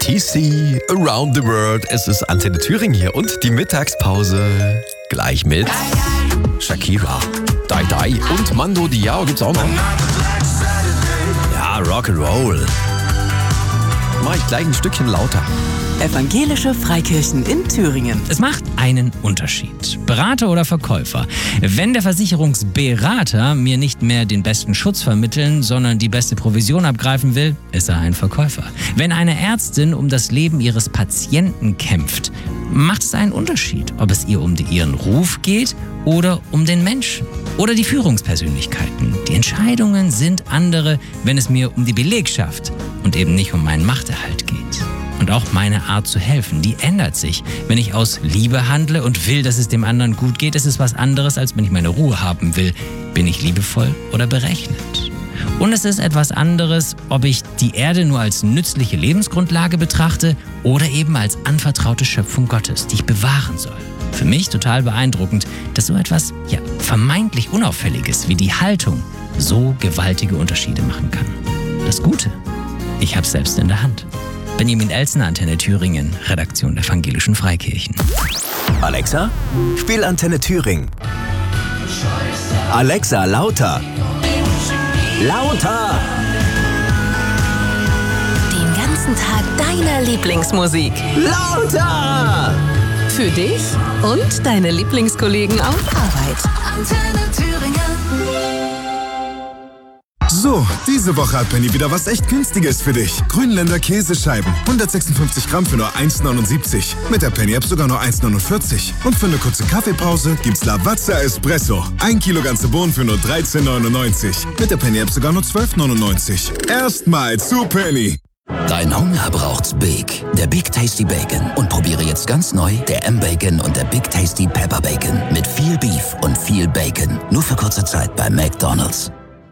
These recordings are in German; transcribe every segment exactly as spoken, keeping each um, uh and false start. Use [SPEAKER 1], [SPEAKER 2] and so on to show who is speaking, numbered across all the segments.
[SPEAKER 1] T C Around the World. Es ist Antenne Thüringen hier und die Mittagspause gleich mit Shakira, Dai Dai und Mando Diao gibt's auch noch. Ja, Rock'n'Roll. Mach ich gleich ein Stückchen lauter.
[SPEAKER 2] Evangelische Freikirchen in Thüringen.
[SPEAKER 3] Es macht einen Unterschied. Berater oder Verkäufer. Wenn der Versicherungsberater mir nicht mehr den besten Schutz vermitteln, sondern die beste Provision abgreifen will, ist er ein Verkäufer. Wenn eine Ärztin um das Leben ihres Patienten kämpft, macht es einen Unterschied, ob es ihr um ihren Ruf geht oder um den Menschen. Oder die Führungspersönlichkeiten. Die Entscheidungen sind andere, wenn es mir um die Belegschaft und eben nicht um meinen Machterhalt geht. Und auch meine Art zu helfen, die ändert sich. Wenn ich aus Liebe handle und will, dass es dem anderen gut geht, ist es was anderes, als wenn ich meine Ruhe haben will. Bin ich liebevoll oder berechnet? Und es ist etwas anderes, ob ich die Erde nur als nützliche Lebensgrundlage betrachte oder eben als anvertraute Schöpfung Gottes, die ich bewahren soll. Für mich total beeindruckend, dass so etwas ja, vermeintlich Unauffälliges wie die Haltung so gewaltige Unterschiede machen kann. Das Gute, ich hab's selbst in der Hand. Benjamin Elsner, Antenne Thüringen, Redaktion der Evangelischen Freikirchen.
[SPEAKER 4] Alexa, spiel Antenne Thüringen. Alexa, lauter. Lauter!
[SPEAKER 2] Den ganzen Tag deine Lieblingsmusik.
[SPEAKER 4] Lauter!
[SPEAKER 2] Für dich und deine Lieblingskollegen auf Arbeit.
[SPEAKER 5] Antenne Thüringen.
[SPEAKER 6] So, diese Woche hat Penny wieder was echt Günstiges für dich. Grünländer Käsescheiben. hundertsechsundfünfzig Gramm für nur eins neunundsiebzig. Mit der Penny-App sogar nur eins neunundvierzig. Und für eine kurze Kaffeepause gibt's Lavazza Espresso. Ein Kilo ganze Bohnen für nur dreizehn neunundneunzig. Mit der Penny-App sogar nur zwölf neunundneunzig. Erstmal zu Penny.
[SPEAKER 7] Dein Hunger braucht's Big, der Big Tasty Bacon. Und probiere jetzt ganz neu der M-Bacon und der Big Tasty Pepper Bacon. Mit viel Beef und viel Bacon. Nur für kurze Zeit bei McDonald's.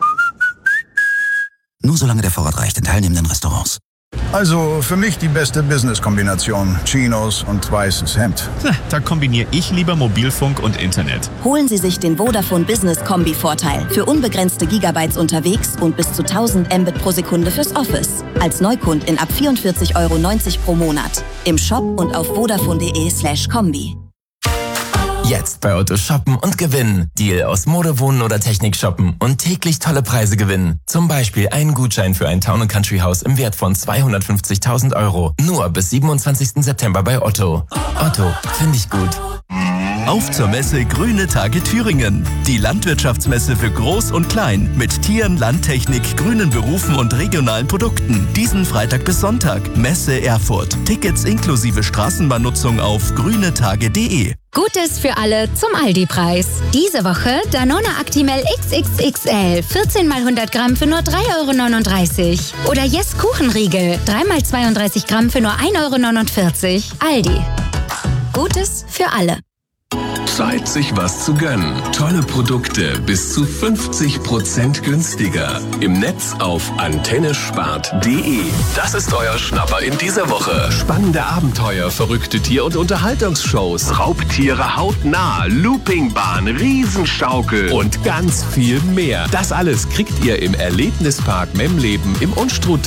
[SPEAKER 7] Nur solange der Vorrat reicht in teilnehmenden Restaurants.
[SPEAKER 8] Also für mich die beste Business-Kombination. Chinos und weißes Hemd.
[SPEAKER 9] Da kombiniere ich lieber Mobilfunk und Internet.
[SPEAKER 10] Holen Sie sich den Vodafone Business Kombi-Vorteil. Für unbegrenzte Gigabytes unterwegs und bis zu tausend Mbit pro Sekunde fürs Office. Als Neukundin ab vierundvierzig Euro neunzig pro Monat. Im Shop und auf vodafone.de slash Kombi.
[SPEAKER 11] Jetzt bei Otto shoppen und gewinnen. Deal aus Mode, Wohnen oder Technik shoppen und täglich tolle Preise gewinnen. Zum Beispiel einen Gutschein für ein Town and Country Haus im Wert von zweihundertfünfzigtausend Euro. Nur bis siebenundzwanzigsten September bei Otto. Otto, finde ich gut.
[SPEAKER 12] Auf zur Messe Grüne Tage Thüringen. Die Landwirtschaftsmesse für Groß und Klein mit Tieren, Landtechnik, grünen Berufen und regionalen Produkten. Diesen Freitag bis Sonntag. Messe Erfurt. Tickets inklusive Straßenbahnnutzung auf grünetage punkt de.
[SPEAKER 13] Gutes für alle zum Aldi-Preis. Diese Woche Danone Actimel X X X L. vierzehn mal hundert Gramm für nur drei Euro neununddreißig. Oder Yes Kuchenriegel. drei mal zweiunddreißig Gramm für nur ein Euro neunundvierzig. Aldi. Gutes für alle.
[SPEAKER 14] Zeit, sich was zu gönnen. Tolle Produkte bis zu fünfzig Prozent günstiger. Im Netz auf antennespart punkt de. Das ist euer Schnapper in dieser Woche. Spannende Abenteuer, verrückte Tier- und Unterhaltungsshows, Raubtiere hautnah, Loopingbahn, Riesenschaukel und ganz viel mehr. Das alles kriegt ihr im Erlebnispark Memleben im Unstrut